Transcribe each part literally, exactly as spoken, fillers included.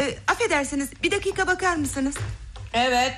e, affedersiniz, bir dakika bakar mısınız? Evet.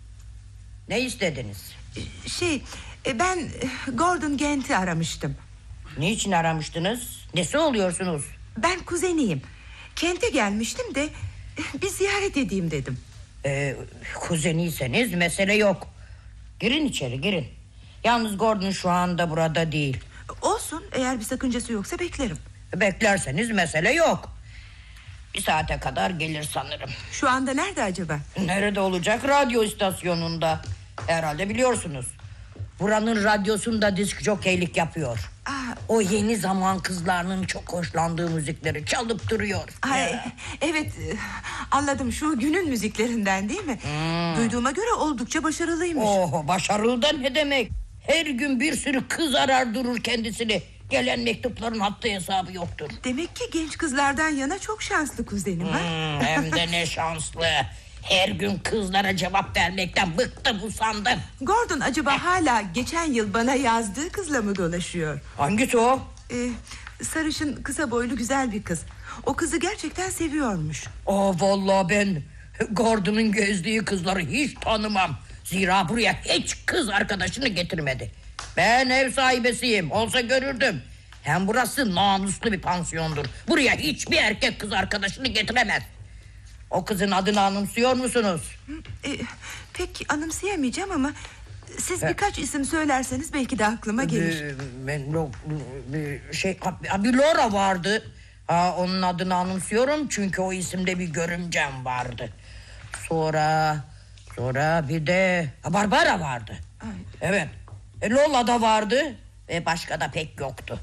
Ne istediniz? Şey, e, ben e, Gordon Gent'i aramıştım. Niçin aramıştınız? Nesi oluyorsunuz? Ben kuzeniyim. Kent'e gelmiştim de e, bir ziyaret edeyim dedim. Ee, kuzeniyseniz mesele yok. Girin içeri, girin. Yalnız Gordon şu anda burada değil. Olsun, eğer bir sakıncası yoksa beklerim. Beklerseniz mesele yok. Bir saate kadar gelir sanırım. Şu anda nerede acaba? Nerede olacak? Radyo istasyonunda. Herhalde biliyorsunuz. Buranın radyosunda disk jokeylik yapıyor. Aa, O yeni zaman kızlarının çok hoşlandığı müzikleri çalıp duruyor. ay, evet, e, anladım, şu günün müziklerinden değil mi? Hmm. Duyduğuma göre oldukça başarılıymış. Oh, başarılı da ne demek? Her gün bir sürü kız arar durur kendisini. Gelen mektupların haddi hesabı yoktur. Demek ki genç kızlardan yana çok şanslı kuzenim ha? Hmm, hem de ne şanslı. Her gün kızlara cevap vermekten bıktım, usandım. Gordon acaba hala geçen yıl bana yazdığı kızla mı dolaşıyor? Hangisi o? Ee, sarışın, kısa boylu güzel bir kız. O kızı gerçekten seviyormuş. Oh, vallahi ben Gordon'un gezdiği kızları hiç tanımam. Zira buraya hiç kız arkadaşını getirmedi. Ben ev sahibesiyim, olsa görürdüm. Hem burası namuslu bir pansiyondur. Buraya hiçbir erkek kız arkadaşını getiremez. O kızın adını anımsıyor musunuz? Ee, pek anımsayamayacağım ama siz birkaç isim söylerseniz belki de aklıma gelir. Ee, ben yok, bir şey, bir Laura vardı. Ha, onun adını anımsıyorum çünkü o isimde bir görümcem vardı. Sonra sonra bir de Barbara vardı. Ay. Evet. E, Lola da vardı ve başka da pek yoktu.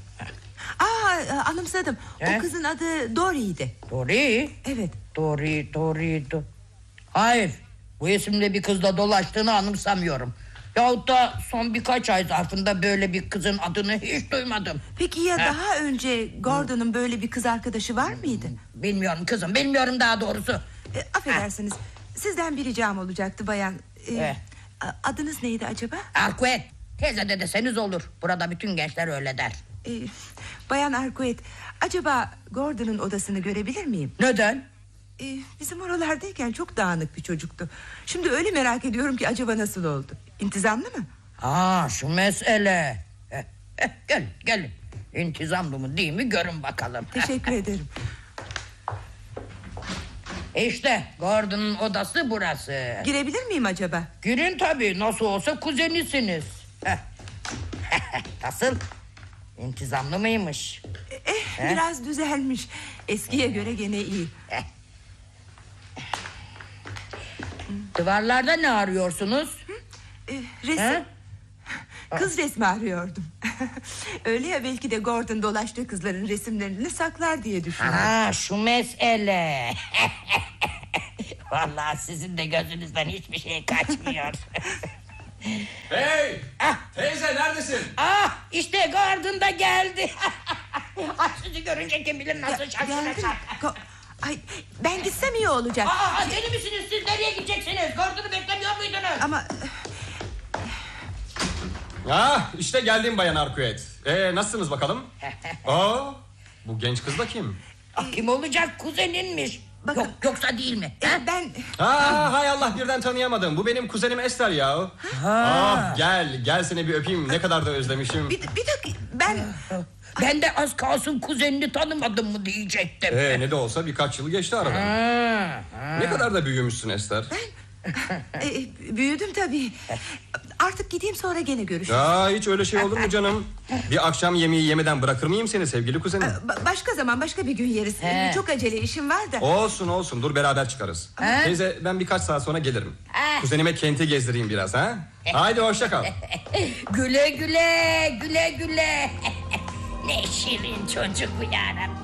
Aa, anımsadım. He? O kızın adı Dory'ydi. Dory. Evet. Dory, Dory, Do... Hayır, bu isimle bir kızla dolaştığını anımsamıyorum. Yahut da son birkaç ay zarfında böyle bir kızın adını hiç duymadım. Peki ya He. daha önce Gordon'un böyle bir kız arkadaşı var mıydı? Bilmiyorum kızım, bilmiyorum daha doğrusu. E, affedersiniz, sizden bir ricam olacaktı bayan. E, He. a- adınız neydi acaba? Arkuet, teyze de deseniz olur. Burada bütün gençler öyle der. E, bayan Arkuet, acaba Gordon'un odasını görebilir miyim? Neden? E, bizim oralardayken çok dağınık bir çocuktu. Şimdi öyle merak ediyorum ki acaba nasıl oldu? İntizamlı mı? Aa, şu mesele. Eh, eh, gelin, gelin. İntizamlı mı değil mi görün bakalım. Teşekkür ederim. İşte Gordon'un odası burası. Girebilir miyim acaba? Girin tabii, nasıl olsa kuzenisiniz. Heh. Nasıl? İntizamlı mıymış? Eh, He? biraz düzelmiş. Eskiye göre gene iyi. Duvarlarda ne arıyorsunuz? E, resim. He? Kız resmi arıyordum. Öyle ya, belki de Gordon dolaştığı kızların resimlerini saklar diye düşündüm. Ha, şu mesele. Vallahi sizin de gözünüzden hiçbir şey kaçmıyor. Hey! Ah. Teyze neredesin? Ah, işte Gordon da geldi. Ay, sizi görünce kim bilir nasıl Geldim. şaşıracak. Go- Ay, ben gitsem iyi olacak. Aa, deli misiniz siz, nereye gideceksiniz? Gordon'u beklemiyor muydunuz? Ama Ah, işte geldim Bayan Arkuet. Ee, nasılsınız bakalım? Aa, bu genç kız da kim? Ah, kim olacak, kuzeninmiş. Bakın- Yok, yoksa değil mi? e, Ha? ben Aa, hay Allah, birden tanıyamadım. Bu benim kuzenim Esther ya. Ah, gel, gel seni bir öpeyim. Ne kadar da özlemişim. bir, bir dakika, ben Ben de az kalsın kuzenini tanımadım mı diyecektim. Ee, ne de olsa birkaç yıl geçti aradan. Ha, Ne kadar da büyümüşsün Esther. e, büyüdüm tabii. Artık gideyim, sonra gene görüşürüz. Ya hiç öyle şey olur mu canım? Bir akşam yemeği yemeden bırakır mıyım seni sevgili kuzenim? Ba- başka zaman, başka bir gün yeriz. He. Çok acele işim var da. Olsun olsun, dur beraber çıkarız. He? Teyze, ben birkaç saat sonra gelirim. He. Kuzenime kenti gezdireyim biraz ha. Haydi hoşça kal. Güle güle, güle güle. Ne şirin çocuk bu yarabbim.